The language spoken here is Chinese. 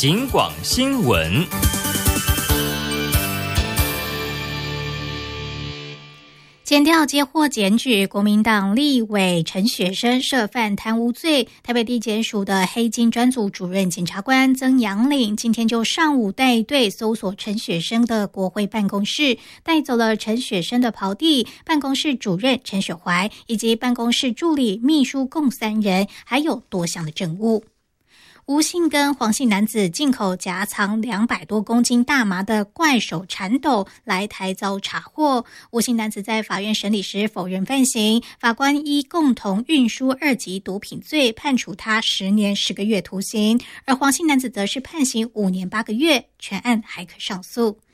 警广新闻。 检调接获检举，国民党立委陈雪生涉犯贪污罪，台北地检署的黑金专组主任检察官曾阳岭今天就上午带队搜索陈雪生的国会办公室，带走了陈雪生的袍弟、办公室主任陈雪怀以及办公室助理、秘书共3人，还有多项的证物。吴姓跟黄姓男子进口夹藏200多公斤大麻的怪手缠斗来台遭查获。吴姓男子在法院审理时否认犯行，法官依共同运输2级毒品罪判处他10年10个月徒刑，而黄姓男子则是判刑5年8个月，全案还可上诉。